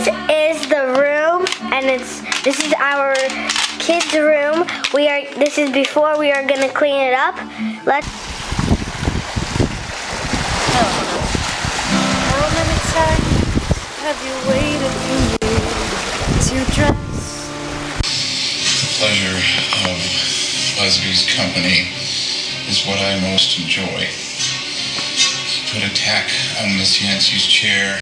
This is the room, and this is our kids' room. This is before we are gonna clean it up. How many times have you waited for me to dress? The pleasure of Busby's company is what I most enjoy. Put a tack on Miss Yancey's chair,